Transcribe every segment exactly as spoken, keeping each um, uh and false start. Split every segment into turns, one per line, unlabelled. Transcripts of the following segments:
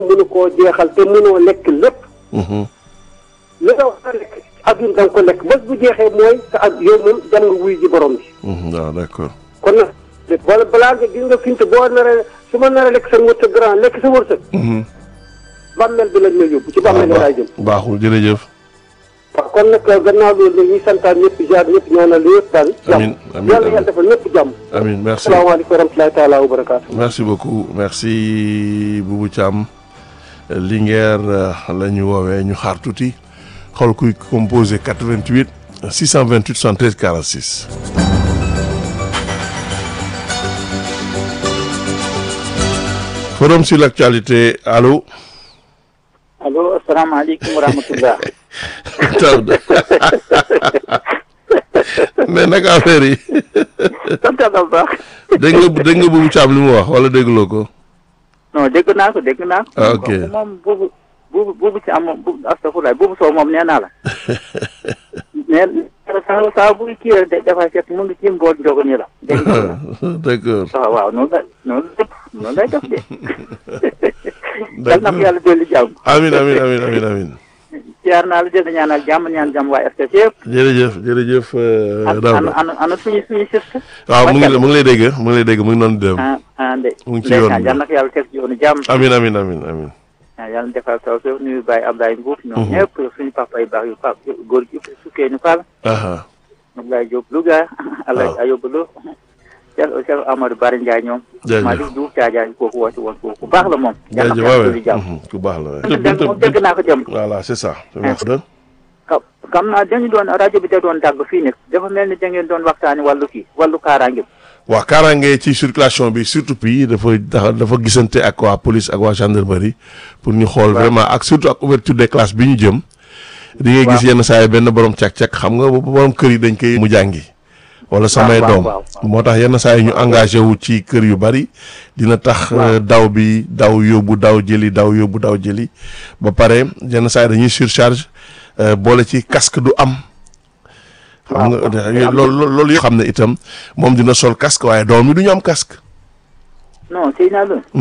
mënu koo jeexal te mënoo lekk lépp. li nga wax a lekk adduna da nga ko lekk bés bu jeexee mooy sa ak yow moom dem nga wuy ji borom bi.
waaw d'accord.
kon nag wala balaa nga gis nga finte boo naree su ma naree lekk sa wërsëg grand lekk sa wërsëg. bàmmeel bi lañ may yóbbu ci bàmmeel bi laay jëm.
baaxul jërëjëf.
waaw kon nag gannaaw loolu ñuy santaan ñëpp jaar ñëpp ñaanal yëpp daal.
amiin amiin
yàlla yàlla defal ñëpp jàmm.
amiin merci
asalaamaaleykum wa rahmatulahi taala wa barakaatu.
merci beaucoup merci Boubou Thiam Linguère la ñu woowee ñu xaar tuuti xool kuy composé quatre-vingt-huit six cent vingt-huit soixante-treize quarante-six. forum sur l'actualité allo.
allo asalaamaaleykum wa rahmatulah.
Daouda mais naka affaire yi.
sant yàlla bu baax.
dégg nga dégg nga Boubou Thiam li mu wax wala dégloo ko.
non dégg naa ko dégg naa ko.
ah ok
moom Boubou Boubou Boubou Thiam moom Boubou astafurlaay Boubou Sow moom nee naa la. nee na saa saa bu kii rek dafay fekk mu ngi ci mbool njogo nii la. dégg nga
d'accord
waaw waaw noonu la noonu la def noonu lay def de.
d'accord
yal na ko yàlla dolli jàmm.
amiin amiin amiin amiin amiin.
jaar naa la jënd ñaanal jàmm ñaan jàmm waa R T C yëpp.
jërëjëf jërëjëf. Daouda
ana ana ana suñu suñu siste.
waaw mu ngi mu ngi lay dégg mu ngi lay dégg mu ngi noonu dem.
ah ah ndey.
mu ngi ci yoon bi
yal na ko yàlla teg ci yoonu jàmm.
amiin amiin amiin amiin.
waaw yàlla na defal taw bi nuyu Baye Abdoulaye Mbour. ñoom ñëpp suñu papa yu baax yu pap góor gi sukkee nu Fall. Abdoulaye Diop Louga. waaw Alaye Ayoub Lo. Cheikh Cheikh Amadou Bari Ndiaye ñoom.
jaajëf
Malick Diouf Thiadiagne kooku woote woon kooku ku baax la moom.
jaajëf
yàlla na ko
waaw
yàlla jàmm.
ku baax la
dégg moom dégg naa ko jëm.
voilà c'est ça. merci.
xam naa dañu doon rajo bi da doon dàgg fii nekk dafa mel ni da ngeen doon waxtaani wàllu kii wàllu kaaraange.
waaw kaaraange ci circulation bi surtout puis dafa dafa gisante ak waa police ak waa gendarmerie pour ñu xool vraiment ak surtout ak ouverture des classes bi ñu jëm. di ngay gis yenn saa yi benn borom càq-càq xam nga borom kër yi dañ koy mu jàngi. wala samay doom moo tax yenn saa yi ñu engagé wu ci kër yu bari dina tax daw bi daw yóbbu daw jëli daw yóbbu daw jëli ba pare yenn saa yi dañuy surcharge boole ci casque du am. xam nga loolu loolu yëpp xam ne itam moom dina sol casque waaye doom yi du ñu am casque.
non sëy naa loolu.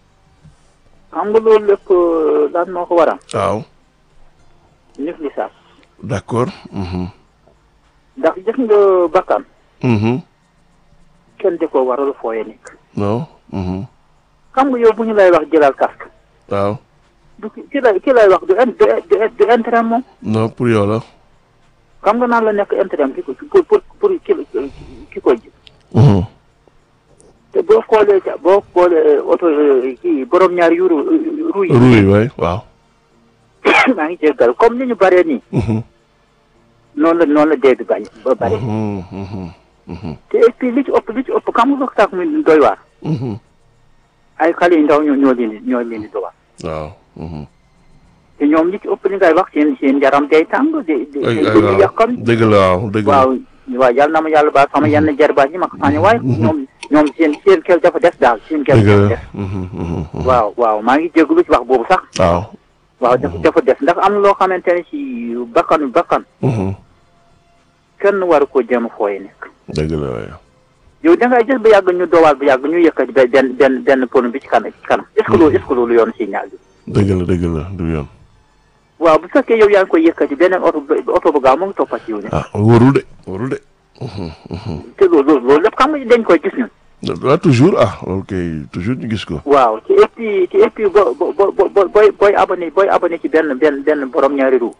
xam nga loolu lépp daan moo ko waral.
waaw.
nif li sax.
d'accord.
ndax gis nga bakkan. kenn di ko waral fooye nekk.
non.
xam nga yow bu ñu lay wax jëlal casque.
waaw.
du ki lay ki lay wax du du du intérêt moom.
non pour yow la.
xam nga naan la nekk intérêt ki ko pour pour pour ki ki koy ji. te boo xoolee ca boo xoolee oto kii borom ñaari yu ru ru yi.
ru yi waay waaw.
maa ngi jéggal comme ni ñu bëree nii. noonu la noonu la dee bi bañ ba bëri. te et puis li ci ëpp li ci ëpp xam nga sax muy doy waar. ay xale yu ndaw ñoo ñoo leen di ñoo leen di dowaat.
waaw.
te ñoom li ci ëpp li ngay wax seen seen yaram day tàng di di di yàqam.
dëgg la waaw dëgg la
waaw waaw yàlla na ma yàlla baal sama yenn jarbaat ñi ma ko fànne waaye ñoom ñoom seen seen kel dafa des daal seen kel dafa des. waaw waaw maa ngi jégalu ci wax boobu sax.
waaw.
waaw dafa dafa des ndax am na loo xamante ne ci bakkanu bakkan. kenn waru ko jéem a fooye nekk.
dëgg la waaye.
yow da ngay gis ba yàgg ñu doowaal ba yàgg ñu yëkkati benn benn benn pono bi ci kanam ci kanam est-ce que loolu est-ce que loolu yoon signal bi.
dëgg la dëgg la du yoon.
waaw bu fekkee yow yaa ngi koy yëkkati beneen oto oto bu gaaw mu ngi toppat yow ne.
ah warul de warul de.
te loolu loolu lépp xam nga dañ koy gis ñun.
waaw toujours ah loolu kay toujours ñu gis ko.
waaw ci et puis ci et puis bo bo bo booy booy abonné booy abonné ci benn benn benn borom ñaari ru.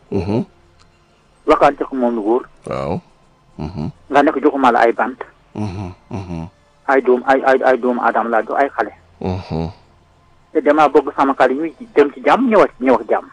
waxante ko moom lu wóor.
waaw.
nga nekk joxuma la ay bant. ay doom ay ay ay doomu aadama laa jox ay xale. te damaa bëgg sama xale ñuy dem ci jàmm ñëwaat ñëwaat jàmm.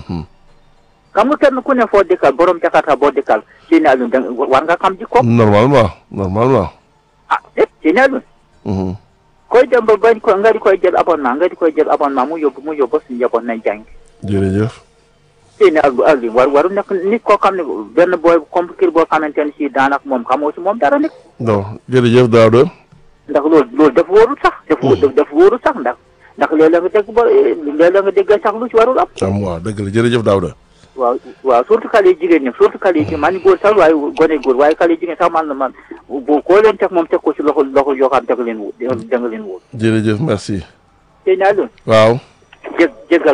xam nga kenn ku ne foo dëkkal borom Jakarta boo dëkkal si ne Alioune da war nga xam ji ko.
normalement normalement.
ah déet si ne Alioune. koy dem ba bañ ko nga di koy jël abonnement nga di koy jël abonnement mu yóbbu mu yóbbu suñu njaboot nañ jàng.
jërëjëf.
si ne Alioune war waru nekk nit koo xam ne benn booy compliqué boo xamante ne si daanaka moom xamoo si moom dara nekk.
non jërëjëf Daouda.
ndax loolu loolu dafa wóorul sax. dafa dafa wóorul sax ndax ndax léeg-léeg nga dégg ba léeg-léeg nga dégg sax lu ci warul am.
am waaw dëgg la jërëjëf Daouda.
waaw waaw surtout xale yi jigéen ñi surtout xale yi ci man góor sax waaye gone góor waaye xale yi jigéen sax man man bu koo leen teg moom teg ko ci loxo loxo yoo xam teg leen wóor da nga leen wóor.
jërëjëf merci.
tey naa leen.
waaw.
jég jéggal